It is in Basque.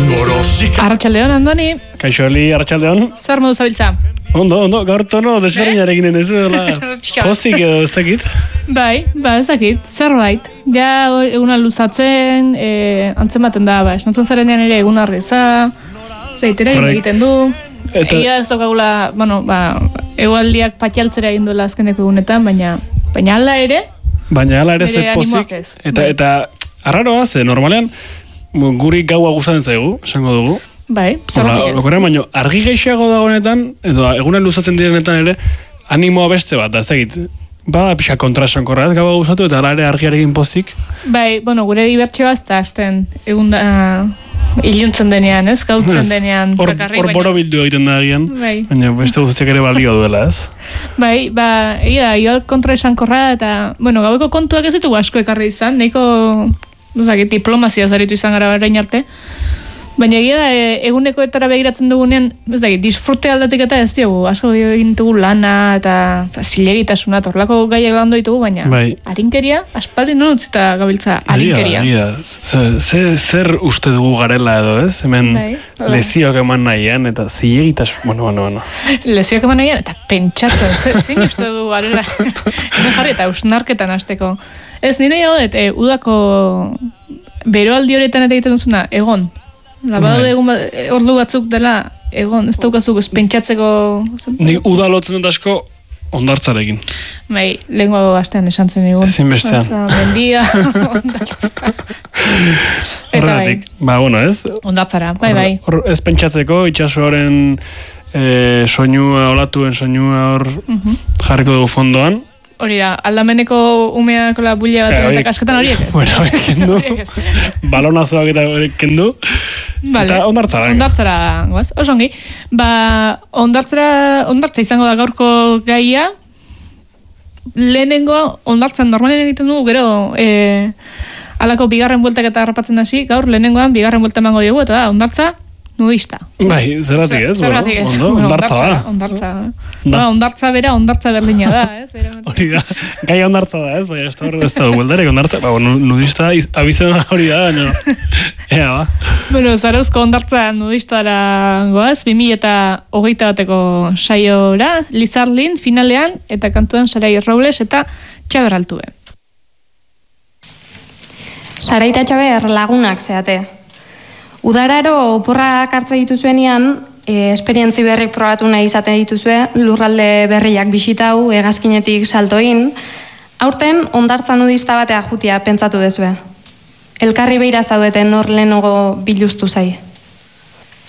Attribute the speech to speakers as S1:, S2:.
S1: Arratsaldeon, Andoni.
S2: Kaixo, Eli, arratsaldeon.
S1: Zer modu zabiltza?
S2: Ondo, gaur tono desberdinarekin enezuela. Pozik edo ez dakit.
S1: Bai, ez dakit, zerbait. Ja, eguna luzatzen, antzematen da, esnatzen zarenean ere egun arreza, zeitera egiten du. Egia ez daukagula, egualdiak patxaltzera egin duela azkeneko egunetan, baina hala ere...
S2: Baina hala ere ze pozik, eta arraroa ze, normalean, guri gaua gustatzen zaigu, esango dugu.
S1: Bai, zerratik ez.
S2: Lokorrean, baina argi geixeago dagoenetan, edo egunen luzatzen direnetan ere, animoa beste bat, da ez dakit. Bada pixa kontrasankorra ez gaua gustatu, eta hala ere argiarekin pozik.
S1: Bai, gure dibertsioa ez da hasten egun da... iluntzen denean, ez? Gautzen denean.
S2: Hor boro bildu egiten da egian, baina beste guztiak ere balio duela, ez?
S1: Bai, igual kontra esankorra, eta, gaueko kontuak ez ditugu asko ekarri izan, nahiko, diplomazia zaritu izan gara berain arte, baina egia da, egunekoetara begiratzen dugunean, disfrute aldatik eta ez diogu, asko egin dugu lana, eta zilegitasuna, torlako gaiak landu ditugu, baina harinkeria, aspaldi non utzita gabiltza harinkeria.
S2: Zer uste dugu garela edo, ez? Hemen lezioak eman nahian, eta zilegitasuna, bueno.
S1: Lezioak eman nahian, eta pentsatzen, zein uste dugu garela. Hemen jarri eta usnarketan hasteko. Ez, nire jago, udako beroaldi horietan eta egiten duzuna, egon. Badaude egun ordu batzuk dela egon, ez daukazuk pentsatzeko...
S2: Nik udalotzen dut asko ondartzarekin.
S1: Bai, lehenko astean esan zen egun.
S2: Ezin bestean.
S1: Mendia, ondartza.
S2: Horregatik, ez?
S1: Ondartzara, bai.
S2: Ez pentsatzeko, itxasoaren soinua, olatuen soinua hor jarriko dugu fondoan.
S1: Hori da, aldameneko umeako la bulia bat eta kasketan horiek ez.
S2: Bueno, kendu. Balonazoak eta horiek kendu. Eta ondartzara.
S1: Ondartzara, goaz, osongi. Ondartza izango da gaurko gaia. Lehenengo, ondartzan normalen egiten dugu, gero alako bigarren bueltak eta harrapatzen hasi, gaur lehenengoan bigarren buelta emango dugu, eta da, ondartza nudista.
S2: Bai, zerratik ez? Ondartza da.
S1: Ondartza bera, ondartza berdina da, ez?
S2: Hori da, gai ondartza da, ez? Baina ez da bueltarek ondartza, nudista abizen hori da, baina... Ea, ba.
S1: Zarauzko ondartza nudistara goaz, 2021 bateko saiora, Lizarlin finalean, eta kantuan Sarai Robles eta Txaber Altube.
S3: Sarai eta Txaber lagunak zeate. Udararo oporrak hartze dituzuenean, esperientzi berrik probatu nahi izaten dituzue, lurralde berriak bisitau, hegazkinetik saltoin, aurten ondartza nudista batea jutia pentsatu dezue. Elkarri beira zaudeten nor lehenago biluztu zai.